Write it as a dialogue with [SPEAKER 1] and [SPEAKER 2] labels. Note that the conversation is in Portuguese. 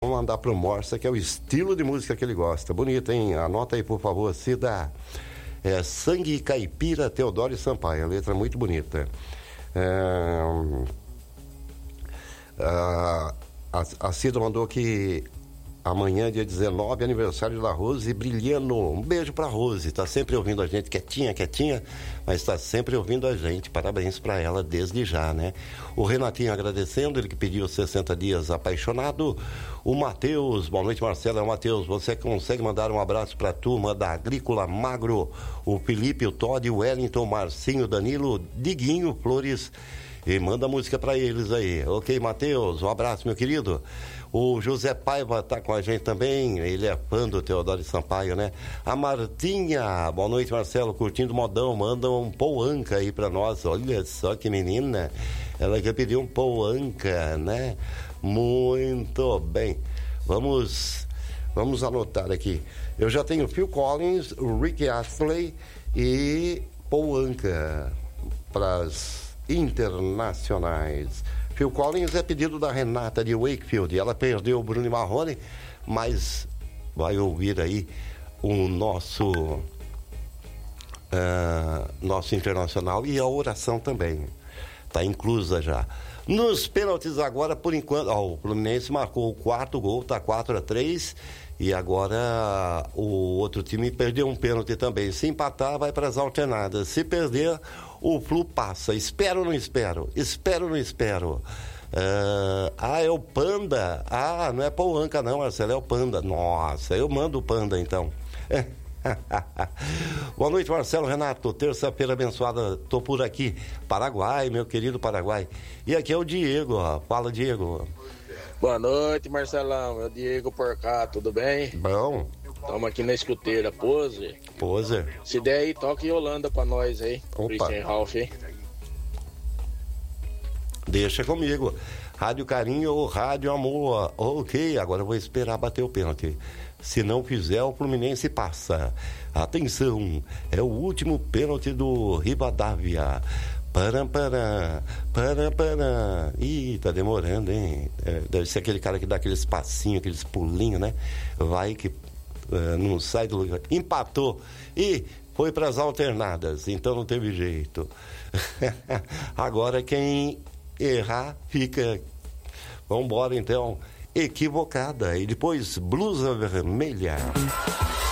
[SPEAKER 1] vamos mandar pro Morsa, que é o estilo de música que ele gosta. Bonito, hein? Anota aí, por favor, Cida. Sangue Caipira, Teodoro Sampaio. A letra muito bonita. A Cida mandou que amanhã, dia 19, aniversário da Rose Brilhano. Um beijo pra Rose, tá sempre ouvindo a gente, quietinha, mas tá sempre ouvindo a gente. Parabéns pra ela desde já, né? O Renatinho agradecendo, ele que pediu 60 dias apaixonado. O Matheus, boa noite, Marcelo. Matheus, você consegue mandar um abraço pra turma da Agrícola Magro? O Felipe, o Todd, o Wellington, Marcinho, Danilo, Diguinho, Flores. E manda música pra eles aí. Ok, Matheus, um abraço, meu querido. O José Paiva tá com a gente também, ele é fã do Teodoro Sampaio, né? A Martinha, boa noite, Marcelo, curtindo o modão, manda um pouanca aí pra nós. Olha só que menina, ela quer pedir um pouanca, né? Muito bem, vamos anotar aqui. Eu já tenho Phil Collins, Rick Astley e pouanca pras internacionais. Phil Collins é pedido da Renata de Wakefield. Ela perdeu o Bruno Marrone, mas vai ouvir aí o nosso internacional e a oração também. Está inclusa já. Nos pênaltis agora, por enquanto, o Fluminense marcou o quarto gol, está 4-3, e agora o outro time perdeu um pênalti também. Se empatar, vai para as alternadas. Se perder, o Flu passa. Espero ou não espero? Espero ou não espero? É o Panda. Não é pouanca não, Marcelo, é o Panda. Nossa, eu mando o Panda então. Boa noite, Marcelo, Renato, terça-feira abençoada, tô por aqui, Paraguai, meu querido Paraguai. E aqui é o Diego, ó. Fala, Diego.
[SPEAKER 2] Boa noite, Marcelão, é o Diego por cá, tudo bem?
[SPEAKER 1] Bom.
[SPEAKER 2] Estamos aqui na escuteira, Pose. Se der aí, toca em Holanda pra nós aí. Christian Ralph, hein?
[SPEAKER 1] Deixa comigo. Rádio Carinho ou Rádio Amor. Ok, agora eu vou esperar bater o pênalti. Se não fizer, o Fluminense passa. Atenção, é o último pênalti do Rivadavia. Pará. Ih, tá demorando, hein? Deve ser aquele cara que dá aqueles passinhos, aqueles pulinhos, né? Vai que não sai do lugar. Empatou e foi para as alternadas, então não teve jeito. Agora quem errar fica. Vambora então. Equivocada. E depois Blusa Vermelha.